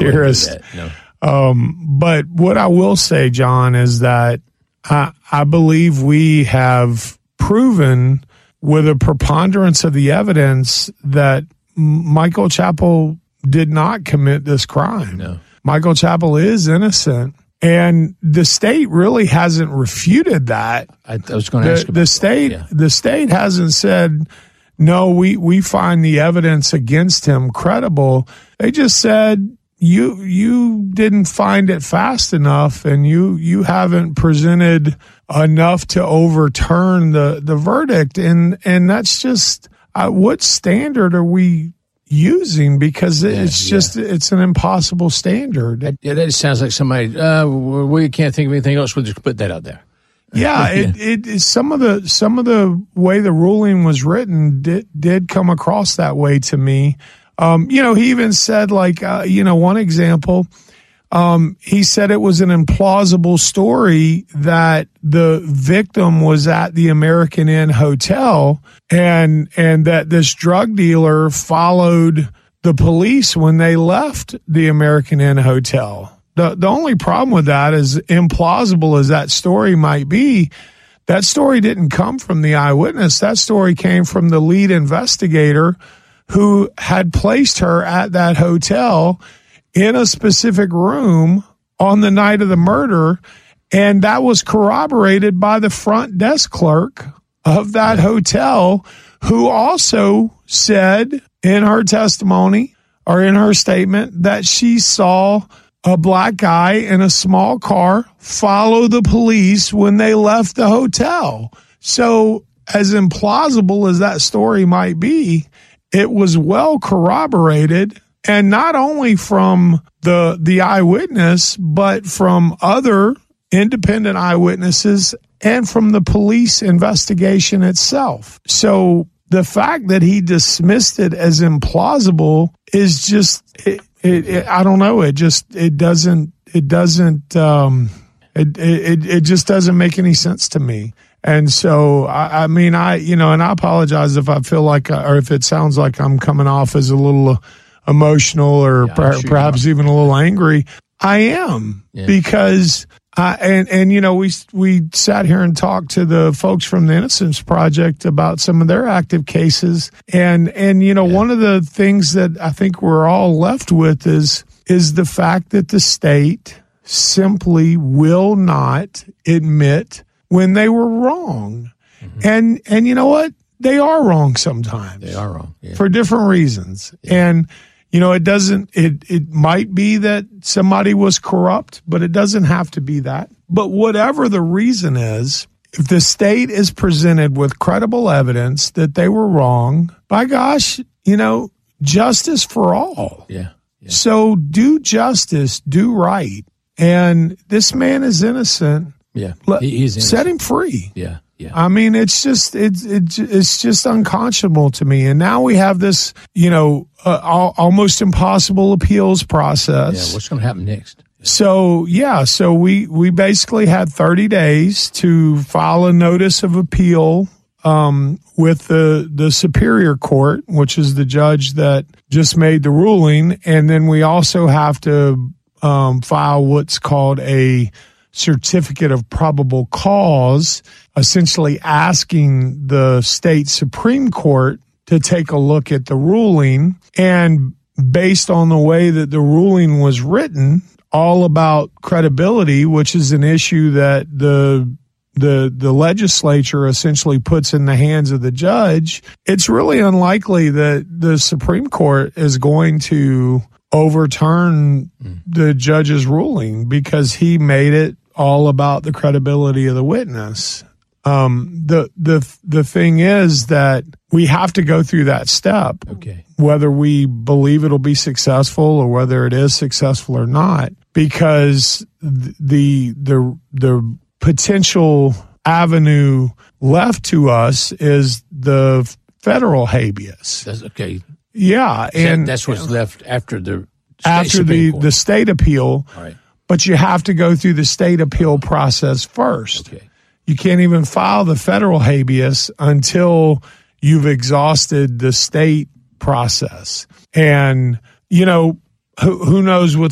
theorist. No. But what I will say, John, is that I believe we have proven with a preponderance of the evidence that Michael Chappell did not commit this crime. No. Michael Chappell is innocent. And the state really hasn't refuted that. I was going to ask about the state hasn't said, no, we find the evidence against him credible. They just said, you didn't find it fast enough, and you haven't presented enough to overturn the verdict. And that's just, what standard are we using? Because it's an impossible standard. That sounds like somebody, we can't think of anything else. We'll just put that out there. Yeah, it some of the way the ruling was written did come across that way to me. He even said, one example, he said it was an implausible story that the victim was at the American Inn Hotel and that this drug dealer followed the police when they left the American Inn Hotel. The only problem with that is, implausible as that story might be, that story didn't come from the eyewitness. That story came from the lead investigator who had placed her at that hotel in a specific room on the night of the murder. And that was corroborated by the front desk clerk of that hotel, who also said in her testimony or in her statement that she saw a black guy in a small car follow the police when they left the hotel. So as implausible as that story might be, it was well corroborated, and not only from the eyewitness, but from other independent eyewitnesses and from the police investigation itself. So the fact that he dismissed it as implausible is just, I don't know. It just doesn't make any sense to me. And so, and I apologize if I feel like, or if it sounds like I'm coming off as a little emotional or perhaps even a little angry. I am, because we sat here and talked to the folks from the Innocence Project about some of their active cases. And one of the things that I think we're all left with is the fact that the state simply will not admit when they were wrong. Mm-hmm. And you know what? They are wrong sometimes. They are wrong. Yeah. For different reasons. Yeah. And it might be that somebody was corrupt, but it doesn't have to be that. But whatever the reason is, if the state is presented with credible evidence that they were wrong, by gosh, justice for all. Yeah. So do justice, do right. And this man is innocent. Yeah. He's innocent. Set him free. Yeah. Yeah. I mean, it's just unconscionable to me. And now we have this, almost impossible appeals process. Yeah. What's going to happen next? So we basically had 30 days to file a notice of appeal with the Superior Court, which is the judge that just made the ruling. And then we also have to file what's called a certificate of probable cause, essentially asking the state Supreme Court to take a look at the ruling. And based on the way that the ruling was written, all about credibility, which is an issue that the legislature essentially puts in the hands of the judge, it's really unlikely that the Supreme Court is going to overturn the judge's ruling, because he made it all about the credibility of the witness. The thing is that we have to go through that step, whether we believe it'll be successful or whether it is successful or not, because the potential avenue left to us is the federal habeas. That's okay. Yeah, and that's what's left after the state appeal. All right. But you have to go through the state appeal process first. Okay. You can't even file the federal habeas until you've exhausted the state process. And, who knows what's